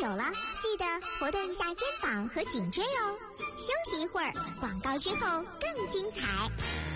久了，记得活动一下肩膀和颈椎哦。休息一会儿，广告之后更精彩。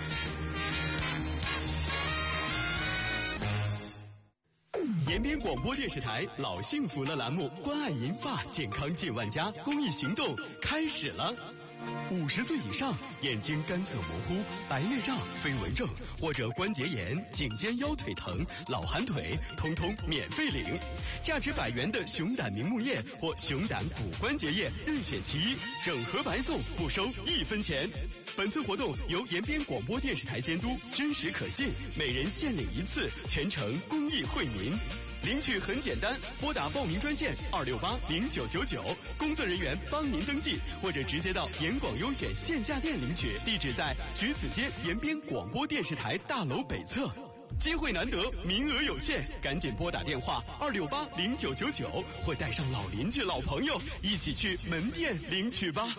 延边广播电视台老幸福了栏目关爱银发健康近万家公益行动开始了。50岁以上，眼睛干涩模糊、白内障、飞蚊症或者关节炎、颈肩腰腿疼、老寒腿，通通免费领。价值100元的熊胆明目液或熊胆骨关节液任选其一，整盒白送，不收1分钱。本次活动由延边广播电视台监督，真实可信，每人限领1次，全程公益惠民。领取很简单，拨打报名专线2680999，工作人员帮您登记，或者直接到延广优选线下店领取，地址在橘子街延边广播电视台大楼北侧。机会难得，名额有限，赶紧拨打电话2680999，或带上老邻居、老朋友一起去门店领取吧。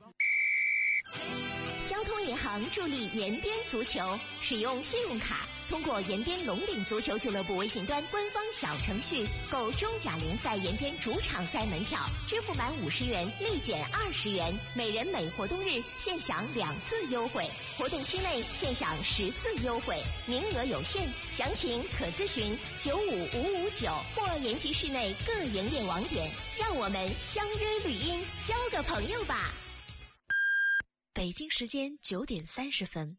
交通银行助力延边足球，使用信用卡，通过延边龙岭足球俱乐部微信端官方小程序购中甲联赛延边主场赛门票，支付满50元立减20元，每人每活动日限享2次优惠，活动期内限享10次优惠，名额有限，详情可咨询95559或延吉市内各营业网点。让我们相约绿荫，交个朋友吧。 北京时间9点30分。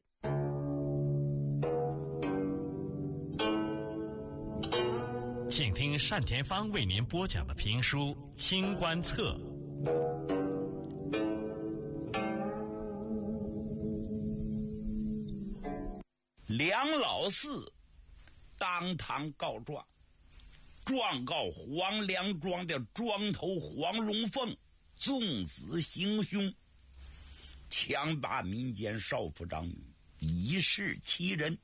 请听单田芳为您播讲的评书《清官侧》。 梁老四当堂告状，状告黄梁庄的庄头黄龙凤纵子行凶，强霸民间少妇长女，以示其人。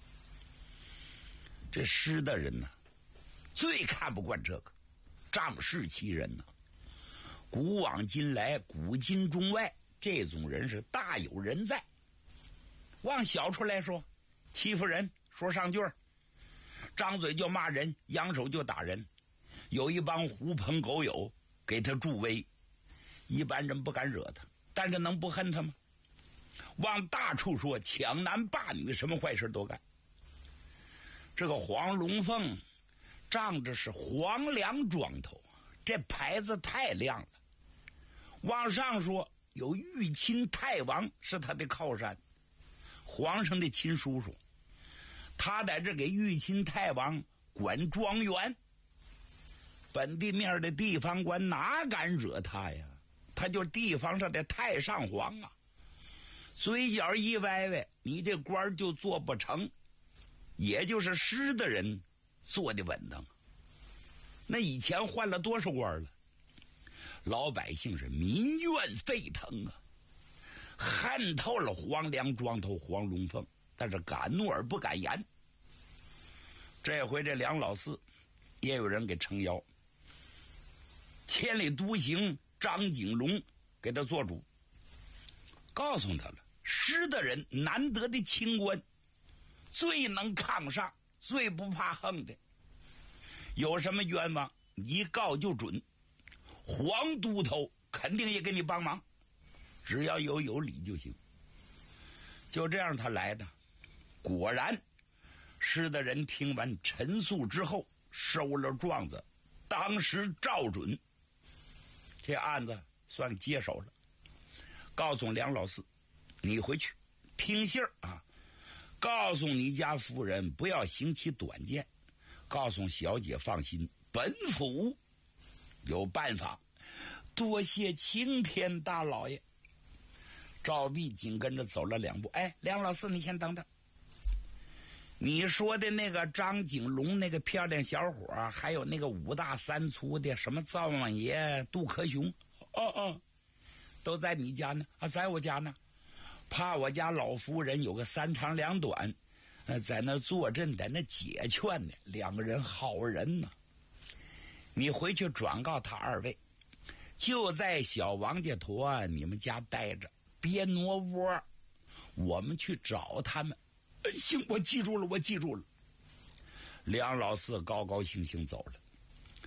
这诗的人呢，最看不惯这个，仗势欺人呢。古往今来，古今中外，这种人是大有人在。往小处来说，欺负人，说上句儿，张嘴就骂人，扬手就打人，有一帮狐朋狗友给他助威，一般人不敢惹他，但是能不恨他吗？往大处说，抢男霸女，什么坏事都干。这个黄龙凤仗着是黄梁庄头，这牌子太亮了。往上说，有玉亲太王是他的靠山，皇上的亲叔叔，他在这给玉亲太王管庄园，本地面的地方官哪敢惹他呀？他就是地方上的太上皇啊，嘴角一歪歪，你这官就做不成。也就是诗的人做的稳当，那以前换了多少官了？老百姓是民怨沸腾啊，恨透了黄梁庄头黄龙凤，但是敢怒而不敢言。这回这梁老四也有人给撑腰，千里独行张景龙给他做主，告诉他了，诗的人难得的清官，最能抗上，最不怕横的，有什么冤枉一告就准，黄都头肯定也给你帮忙，只要有理就行。就这样他来的，果然诗的人听完陈述之后收了状子，当时照准，这案子算接手了。告诉梁老四，你回去听信儿啊，告诉你家夫人不要行其短见，告诉小姐放心，本府有办法。多谢青天大老爷。赵壁紧跟着走了2步，哎，梁老四你先等等，你说的那个张景龙那个漂亮小伙，还有那个5大3粗的什么灶王爷杜克雄，都在你家呢？啊，在我家呢。怕我家老夫人有个3长2短，在那坐镇，在那解劝呢。2个人好人呢，你回去转告他2位，就在小王家坨你们家待着，别挪窝，我们去找他们。行，我记住了。梁老四高高兴兴走了。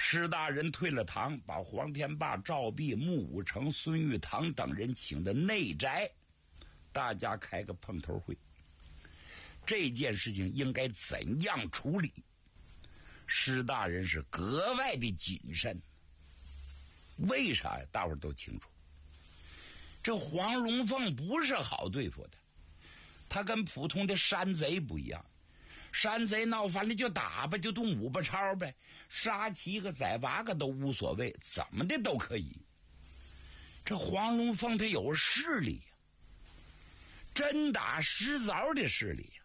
石大人退了堂，把黄天霸、赵弼、穆武成、孙玉堂等人请的内宅，大家开个碰头会。这件事情应该怎样处理？石大人是格外的谨慎。为啥呀？大伙儿都清楚。这黄龙凤不是好对付的，他跟普通的山贼不一样。山贼闹翻了就打吧，就动五八超呗，杀7个宰8个都无所谓，怎么的都可以。这黄龙凤他有势力呀，真打实凿的势力呀。